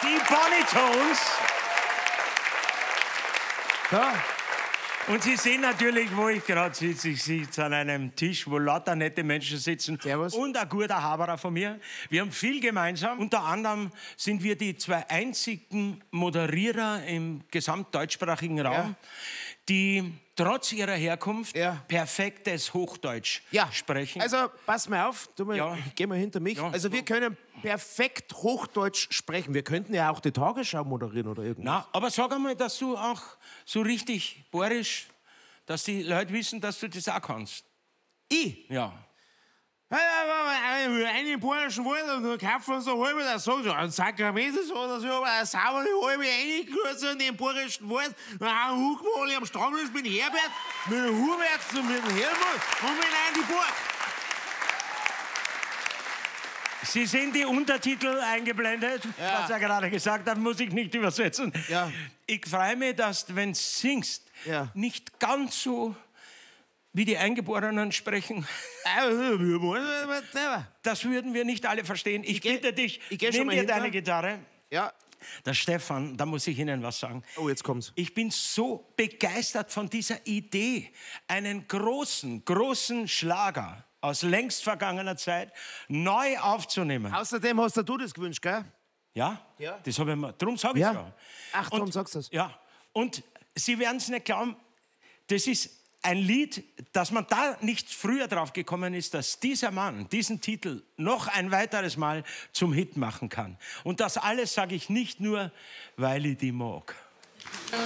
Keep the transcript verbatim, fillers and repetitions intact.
Die Bonitones. Ja. Und Sie sehen natürlich, wo ich gerade sitze. Ich sitze an einem Tisch, wo lauter nette Menschen sitzen. Servus. Und ein guter Haberer von mir. Wir haben viel gemeinsam. Unter anderem sind wir die zwei einzigen Moderierer im gesamtdeutschsprachigen Raum, Ja. die trotz ihrer Herkunft Ja. perfektes Hochdeutsch Ja. sprechen. Also, pass mal auf, du mal, Ja. geh mal hinter mich. Ja. Also, wir können perfekt Hochdeutsch sprechen. Wir könnten ja auch die Tagesschau moderieren oder irgendwas. Na, aber sag einmal, dass du auch so richtig bohrisch, dass die Leute wissen, dass du das auch kannst. Ich? Ja. Einen bayerischen Wald und dann kaufen wir uns eine halbe, das so, so ein Sakrament ist oder so, aber eine saubere halbe reingekürzt in den bayerischen Wald, dann haben wir hochgemalt am Stammtisch mit dem Herbert, mit dem Hubert und mit dem Helmut und mit einem die Burg. Sie sehen die Untertitel eingeblendet, Ja. was er gerade gesagt hat, muss ich nicht übersetzen. Ja. Ich freue mich, dass du, wenn du singst, Ja. nicht ganz so wie die Eingeborenen sprechen. Das würden wir nicht alle verstehen. Ich, Ich geh- bitte dich, ich geh schon nimm mal dir hinter. deine Gitarre. Ja. Der Stefan, da muss ich Ihnen was sagen. Oh, jetzt kommt's. Ich bin so begeistert von dieser Idee, einen großen, großen Schlager aus längst vergangener Zeit neu aufzunehmen. Außerdem hast du das gewünscht, gell? Ja? Ja. Das habe ich mir, darum sage ich Ja. ja. Ach, darum Und- sagst du das. Ja. Und Sie werden es nicht glauben, das ist ein Lied, dass man da nicht früher drauf gekommen ist, dass dieser Mann diesen Titel noch ein weiteres Mal zum Hit machen kann. Und das alles sage ich nicht nur, weil ich die mag.